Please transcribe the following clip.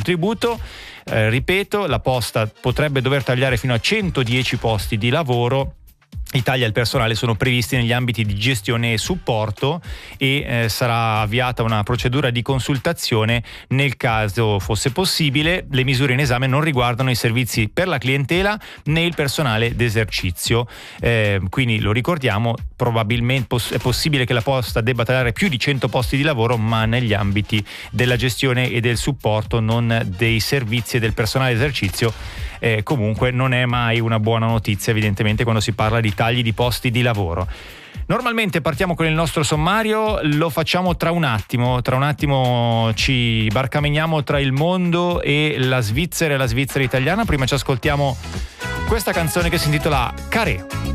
contributo. Ripeto, la Posta potrebbe dover tagliare fino a 110 posti di lavoro. I tagli al personale sono previsti negli ambiti di gestione e supporto e sarà avviata una procedura di consultazione nel caso fosse possibile. Le misure in esame non riguardano i servizi per la clientela né il personale d'esercizio, quindi lo ricordiamo, probabilmente è possibile che la Posta debba tagliare più di 100 posti di lavoro, ma negli ambiti della gestione e del supporto, non dei servizi e del personale d'esercizio. Comunque non è mai una buona notizia, evidentemente, quando si parla di tagli di posti di lavoro. Normalmente partiamo con il nostro sommario, lo facciamo tra un attimo ci barcameniamo tra il mondo e la Svizzera italiana. Prima ci ascoltiamo questa canzone che si intitola Carré.